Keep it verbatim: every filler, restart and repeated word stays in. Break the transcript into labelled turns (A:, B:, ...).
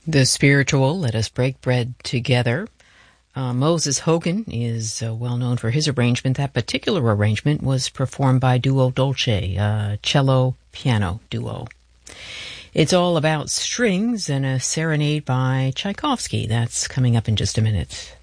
A: The spiritual Let Us Break Bread Together. Uh, Moses Hogan is uh, well known for his arrangement. That particular arrangement was performed by Duo Dolce, a cello-piano duo. It's all about strings and a serenade by Tchaikovsky. That's coming up in just a minute.